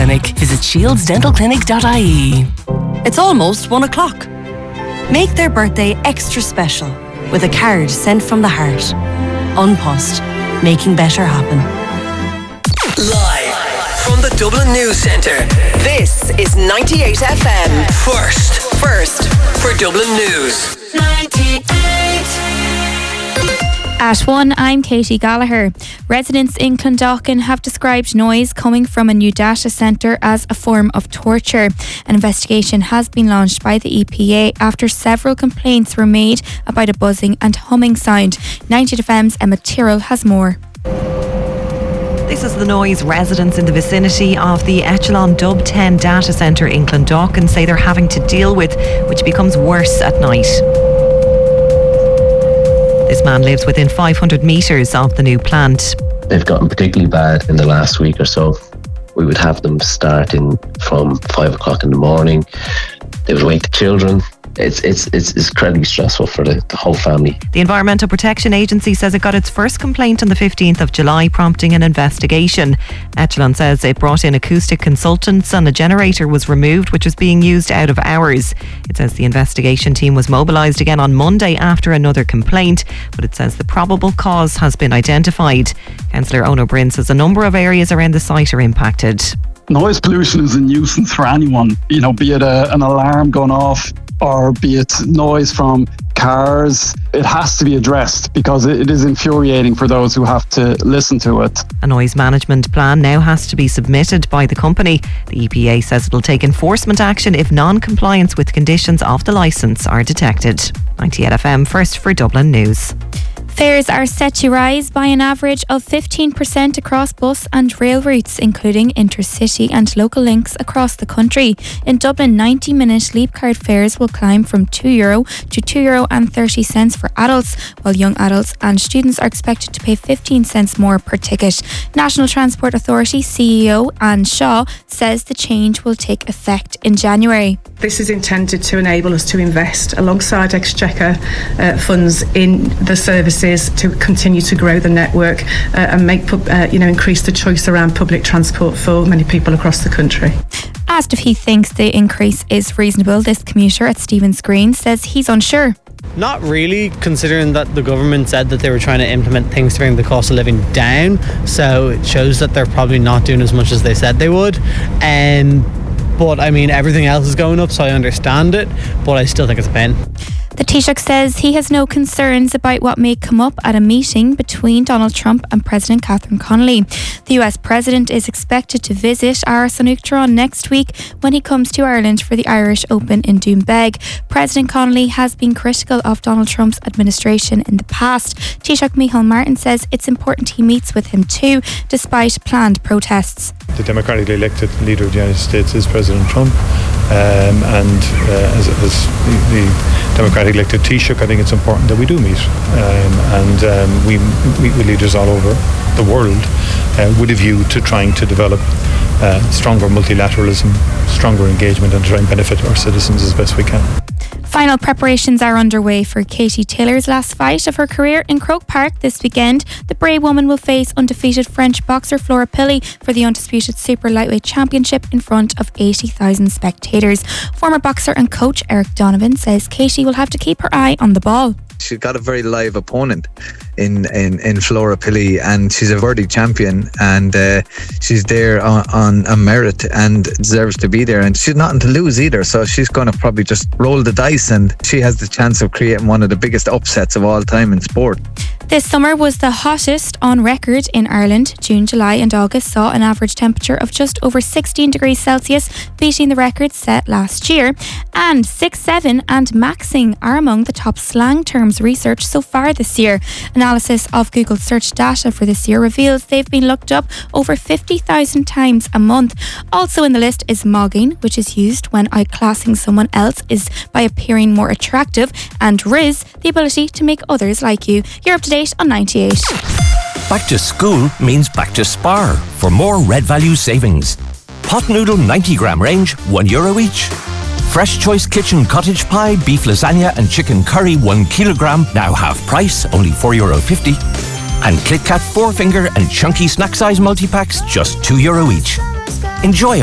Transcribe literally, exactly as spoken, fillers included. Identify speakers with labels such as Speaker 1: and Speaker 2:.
Speaker 1: Clinic. Visit shields dental clinic dot I E.
Speaker 2: It's almost one o'clock. Make their birthday extra special with a card sent from the heart. Unpost, making better happen.
Speaker 3: Live from the Dublin News Centre, this is ninety-eight F M. First, first for Dublin News. ninety-eight.
Speaker 4: At one, I'm Katie Gallagher. Residents in Clondalkin have described noise coming from a new data centre as a form of torture. An investigation has been launched by the E P A after several complaints were made about a buzzing and humming sound. ninety-eight F M's Emma Tyrrell has more.
Speaker 5: This is the noise residents in the vicinity of the Echelon Dub ten data centre in Clondalkin say they're having to deal with, which becomes worse at night. This man lives within five hundred metres of the new plant.
Speaker 6: They've gotten particularly bad in the last week or so. We would have them starting from five o'clock in the morning. They would wake the children. It's it's it's incredibly stressful for the, the whole family.
Speaker 5: The Environmental Protection Agency says it got its first complaint on the fifteenth of July, prompting an investigation. Echelon says it brought in acoustic consultants and a generator was removed, which was being used out of hours. It says the investigation team was mobilised again on Monday after another complaint, but it says the probable cause has been identified. Councillor Ono Bryn says a number of areas around the site are impacted.
Speaker 7: Noise pollution is a nuisance for anyone, you know, be it a, an alarm going off or be it noise from cars. It has to be addressed because it is infuriating for those who have to listen to it.
Speaker 5: A noise management plan now has to be submitted by the company. The E P A says it'll take enforcement action if non-compliance with conditions of the licence are detected. ninety-eight F M, first for Dublin News.
Speaker 4: Fares are set to rise by an average of fifteen percent across bus and rail routes, including intercity and local links across the country. In Dublin, ninety minute Leap Card fares will climb from two euro to two euro and thirty cents for adults, while young adults and students are expected to pay fifteen cents more per ticket. National Transport Authority C E O Anne Shaw says the change will take effect in January.
Speaker 8: This is intended to enable us to invest alongside Exchequer uh, funds in the services to continue to grow the network uh, and make uh, you know increase the choice around public transport for many people across the country.
Speaker 4: Asked if he thinks the increase is reasonable, this commuter at Stephen's Green says he's unsure.
Speaker 9: Not really, considering that the government said that they were trying to implement things to bring the cost of living down, so it shows that they're probably not doing as much as they said they would. Um, but I mean, everything else is going up, so I understand it, but I still think it's a pain.
Speaker 4: The Taoiseach says he has no concerns about what may come up at a meeting between Donald Trump and President Catherine Connolly. The U S President is expected to visit Áras an Uachtaráin next week when he comes to Ireland for the Irish Open in Doonbeg. President Connolly has been critical of Donald Trump's administration in the past. Taoiseach Micheál Martin says it's important he meets with him too, despite planned protests.
Speaker 10: The democratically elected leader of the United States is President Trump, um, and uh, as, as the, the democratic elected Taoiseach, I think it's important that we do meet, um, and um, we meet with leaders all over the world uh, with a view to trying to develop uh, stronger multilateralism, stronger engagement, and try and benefit our citizens as best we can.
Speaker 4: Final preparations are underway for Katie Taylor's last fight of her career in Croke Park this weekend. The Bray woman will face undefeated French boxer Flora Pilley for the undisputed Super Lightweight Championship in front of eighty thousand spectators. Former boxer and coach Eric Donovan says Katie will have to keep her eye on the ball.
Speaker 11: She's got a very live opponent in, in, in Flora Pilley, and she's a worthy champion, and uh, she's there on, on a merit and deserves to be there, and she's nothing to lose either, so she's going to probably just roll the dice, and she has the chance of creating one of the biggest upsets of all time in sport.
Speaker 4: This summer was the hottest on record in Ireland. June, July and August saw an average temperature of just over sixteen degrees Celsius, beating the record set last year. And six, seven and maxing are among the top slang terms researched so far this year. Analysis of Google search data for this year reveals they've been looked up over fifty thousand times a month. Also in the list is mogging, which is used when outclassing someone else is by appearing more attractive, and Riz, the ability to make others like you. You're up to date on ninety-eight.
Speaker 12: Back to school means back to Spar for more red value savings. Pot noodle ninety gram range, one euro each. Fresh Choice Kitchen cottage pie, beef lasagna and chicken curry one kilogram, now half price, only four euro fifty. And Kit Kat four finger and chunky snack size multi-packs, just two euro each. Enjoy